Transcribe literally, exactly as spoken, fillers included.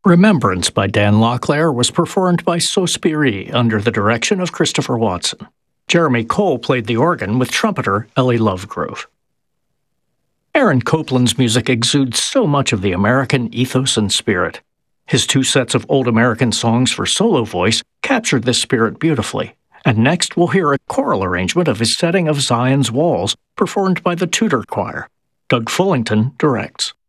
Remembrance by Dan Locklear was performed by Sospiri under the direction of Christopher Watson. Jeremy Cole played the organ with trumpeter Ellie Lovegrove. Aaron Copland's music exudes so much of the American ethos and spirit. His two sets of old American songs for solo voice captured this spirit beautifully. And next we'll hear a choral arrangement of his setting of Zion's Walls, performed by the Tudor Choir. Doug Fullington directs.